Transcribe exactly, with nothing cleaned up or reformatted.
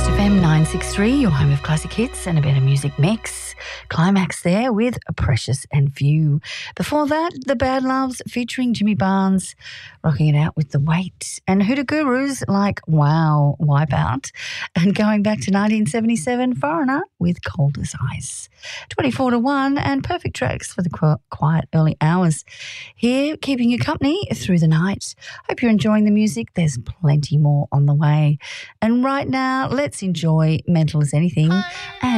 Coast F M nine sixty-three, your home of classic hits and a better music mix. Climax there with Precious and Few. Before that, The Bad Loves featuring Jimmy Barnes, rocking it out with The Weight. And Hoodoo Gurus like Wow, Wipeout. And going back to nineteen seventy-seven, Foreigner with Cold as Ice. twenty-four to one and perfect tracks for the qu- quiet early hours. Here, keeping you company through the night. Hope you're enjoying the music. There's plenty more on the way. And right now, let's enjoy Mental as Anything and